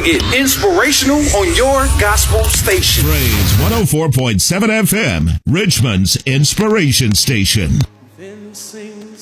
it inspirational on your gospel station. Praise 104.7 FM, Richmond's inspiration station. Then sing